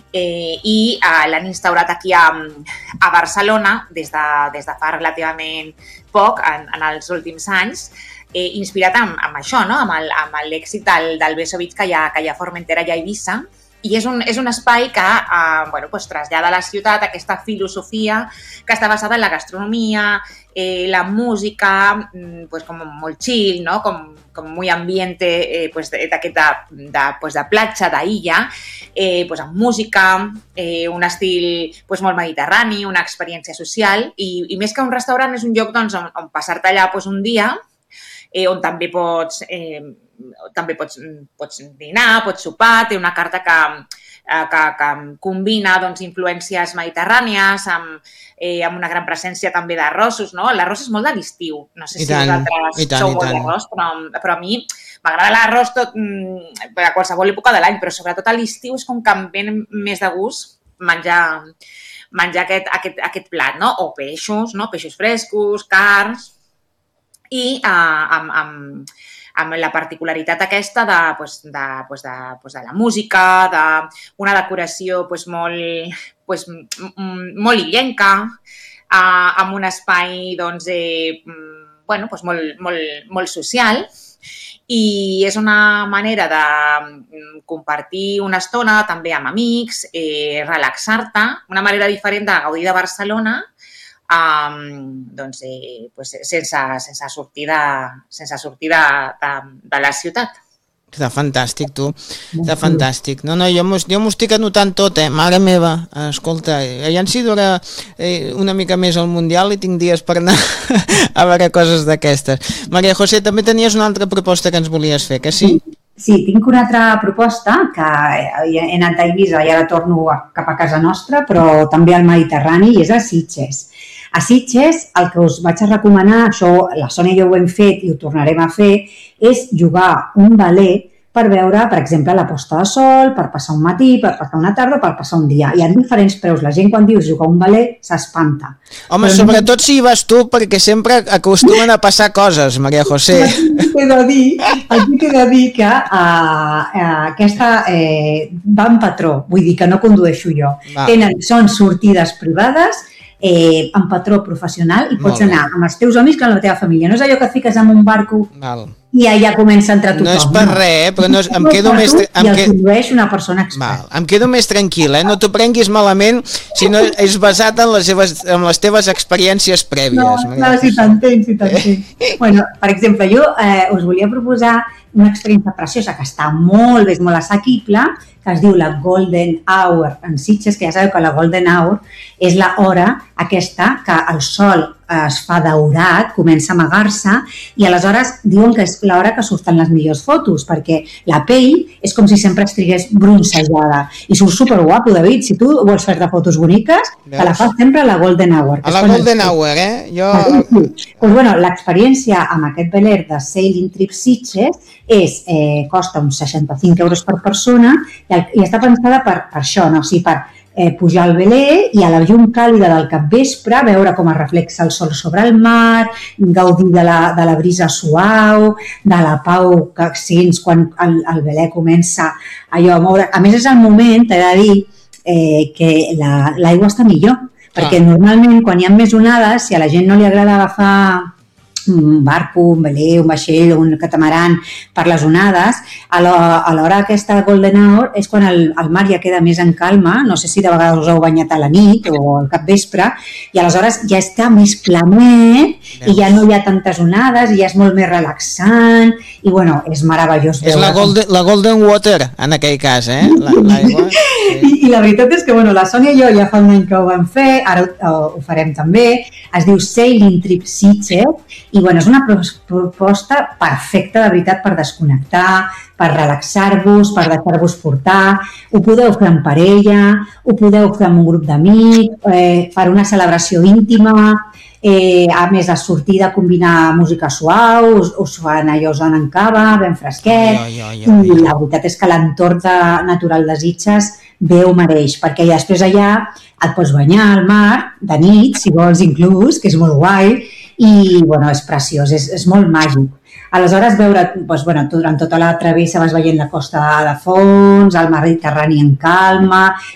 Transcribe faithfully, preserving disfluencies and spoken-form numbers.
eh, i eh, l'han instaurat aquí a, a Barcelona des de, des de fa relativament poc, en, en els últims anys, eh, inspirat amb, amb això, no? amb, el, amb l'èxit del, del Beso Beach que hi ha, que hi ha a Formentera i a Eivissa. I és un, és un espai que eh, bueno, pues, trasllada a la ciutat aquesta filosofia que està basada en la gastronomia, eh, la música, pues, com molt chill, no? com, com muy ambiente eh, pues, d'aquest de, de, pues, de platja, d'illa, eh, pues, amb música, eh, un estil pues, molt mediterrani, una experiència social, i, i més que un restaurant és un lloc doncs, on, on passar-te allà pues, un dia, eh, on també pots... Eh, també pots, pots dinar, pots sopar, té una carta que, que, que combina doncs, influències mediterrànies amb, eh, amb una gran presència també d'arrossos, no? L'arròs és molt de l'estiu, no sé si vosaltres sou molt d'arròs, però, però a mi m'agrada l'arròs tot, a qualsevol època de l'any, però sobretot a l'estiu és com que em ve més de gust menjar, menjar aquest, aquest, aquest plat, no? O peixos, no? Peixos frescos, carns, i eh, amb, amb amb la particularitat aquesta de, pues, de, pues de, pues de la música, d'una decoració pues, molt, pues, molt illenca, eh, amb un espai doncs, eh, bueno, pues molt, molt, molt social, i és una manera de compartir una estona també amb amics, eh, relaxar-te, una manera diferent de gaudir de Barcelona, Um, doncs, eh, pues, sense, sense sortir, de, sense sortir de, de, de la ciutat. Està fantàstic, tu. Està fantàstic. No, no, jo m'ho estic anotant tot, eh? Mare meva, escolta, ja si dura eh, una mica més el Mundial i tinc dies per anar a veure coses d'aquestes. Maria José, també tenies una altra proposta que ens volies fer, que sí? Sí, tinc una altra proposta que he anat a Eivissa i ara torno cap a casa nostra, però també al Mediterrani, i és a Sitges. A Sitges, el que us vaig a recomanar, això la Sònia i jo ho hem fet i ho tornarem a fer, és jugar un ballet per veure, per exemple, la posta de sol, per passar un matí, per passar una tarda, per passar un dia. Hi ha diferents preus. La gent quan dius jugar un ballet s'espanta. Home, però sobretot no... si hi vas tu, perquè sempre acostumen a passar coses, Maria José. He de dir, he de dir que uh, uh, aquesta eh, va en patró, vull dir que no condueixo jo. Tenen, són sortides privades, Eh, en patró professional, i pots anar amb els teus amics que amb la teva família. No és allò que et fiques en un barco Val. I allà comença a entrar tothom. No és per res, però no és, em quedo més... I el condueix una persona experta. Em quedo més tranquil, eh? No t'ho prenguis malament, sinó és basat en les, seves, en les teves experiències prèvies. No, no, si t'entenc, si t'entenc. Bueno, per exemple, jo eh, us volia proposar una experiència preciosa que està molt bé, és molt assequible, que es diu la Golden Hour en Sitges, que ja sabeu que la Golden Hour és l'hora aquesta que el sol es fa daurat, comença a amagar-se, i aleshores diuen que és l'hora que surten les millors fotos, perquè la pell és com si sempre estigués bronzejada. I surt superguapo, David. Si tu vols fer-te fotos boniques, te la fas sempre a la Golden Hour. A la Golden Hour, eh? Jo... Pues bueno, l'experiència amb aquest veler de Sailing Trip Sitges és, eh, costa uns seixanta-cinc euros per persona i, i està pensada per, per això, no? O sigui, per eh, pujar al veler i a la llum càlida del capvespre veure com es reflexa el sol sobre el mar, gaudir de la, de la brisa suau, de la pau que sents quan el, el veler comença allò a moure. A més, és el moment, t'he de dir, eh, que la, l'aigua està millor, perquè ah. normalment quan hi ha més onades, si a la gent no li agrada agafar un barco, un veler, un vaixell, un catamaran per les onades, a l'hora aquesta Golden Hour és quan el, el mar ja queda més en calma, no sé si de vegades us heu banyat a la nit o al capvespre, i aleshores ja està més planet i ja no hi ha tantes onades i ja és molt més relaxant i bueno, és meravellós. És la golden, la golden Water en aquell cas, eh? La, l'aigua, sí. I, I la veritat és que bueno, la Sònia i jo ja fa un any que ho vam fer, ara ho, ho farem també, es diu Sailing Trip Sitges i bueno, és una proposta perfecta de veritat per desconnectar, per relaxar-vos, per deixar-vos portar, ho podeu fer en parella, ho podeu fer amb un grup d'amics, eh, per una celebració íntima, eh, a més de sortir de combinar música suau, us, us fan allò, us donen cava, ben fresquet, jo, jo, jo, jo. I la veritat és que l'entorn de, natural de Sitges bé ho mereix, perquè després allà et pots banyar al mar, de nit, si vols inclús, que és molt guai, i bueno, és preciós, és, és molt màgic. Aleshores, veure, doncs, bueno, durant tota la travessa vas veient la costa de fons, el Mediterrani en calma,